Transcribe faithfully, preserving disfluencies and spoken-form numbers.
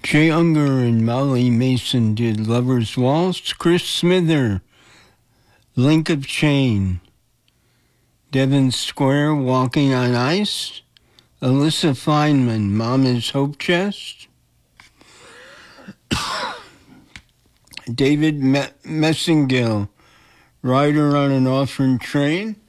Jay Unger and Molly Mason did Lover's Waltz. Chris Smither, Link of Chain. Devon Square, Walking on Ice. Alyssa Feynman, Mama's Hope Chest. David Me- Messingill, Rider on an Orphan Train.